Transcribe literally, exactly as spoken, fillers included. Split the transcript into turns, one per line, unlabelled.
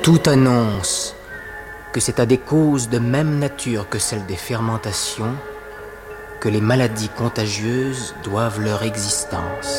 Tout annonce que c'est à des causes de même nature que celles des fermentations que les maladies contagieuses doivent leur existence.